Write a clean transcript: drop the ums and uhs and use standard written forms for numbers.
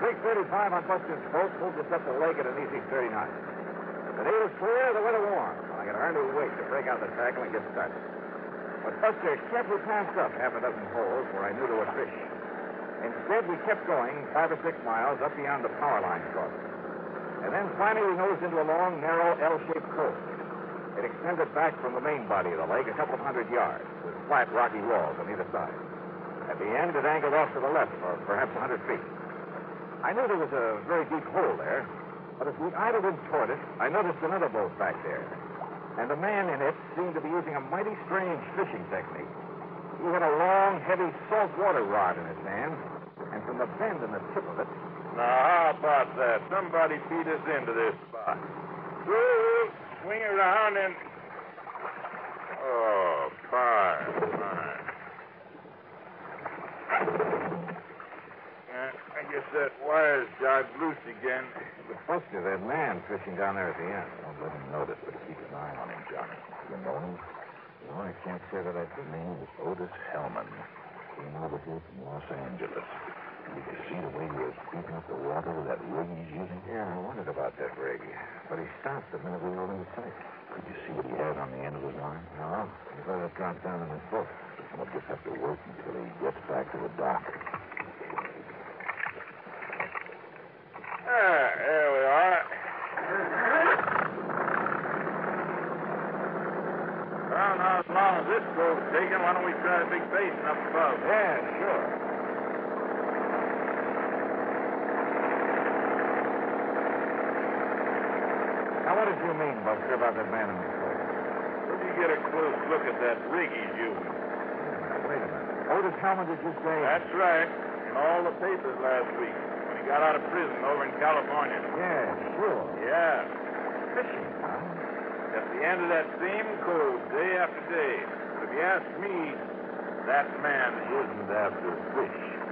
big 35 on Buster's boat moved us up the lake at an easy 30 knots. The day was clear, the weather warm. I could hardly wait to break out the tackle and get started. But Buster carefully passed up half a dozen holes where I knew there were fish. Instead, we kept going 5 or 6 miles up beyond the power line crossing. And then finally we nosed into a long, narrow, L-shaped cove. It extended back from the main body of the lake a couple of 100 yards, with flat, rocky walls on either side. At the end, it angled off to the left for perhaps 100 feet. I knew there was a very deep hole there, but as we idled in toward it, I noticed another boat back there. And the man in it seemed to be using a mighty strange fishing technique. He had a long, heavy saltwater rod in his hand, and from the bend in the tip of it... Now, how about that? Somebody feed us into this spot. Woo! Swing around and... Oh, fine. I guess that wire's dived loose again. But Buster, that man fishing down there at the end. Don't let him notice, but keep an eye on him, Johnny. You know him? No, I can't say that I do. His name is Otis Hellman. Came over here from Los Angeles. Did you see the way he was beating up the water with that rig he's using? Yeah, I wondered about that rig. But he stopped the minute we rolled into sight. Could you see what he had on the end of his line? No, he let it drop down in his boat. We'll just have to wait until he gets back to the dock. There we are. Well, now, as long as this goes taken, why don't we try the big basin up above? Yeah, sure. Now, what did you mean, Buster, about that man in the boat? Where do you get a close look at that rig he's using? Wait a minute. Otis Hellman, did you say? That's right. In all the papers last week when he got out of prison over in California. Yeah, sure. Yeah. Fishing, huh? At the end of that same cove, day after day. But if you ask me, that man isn't after fish.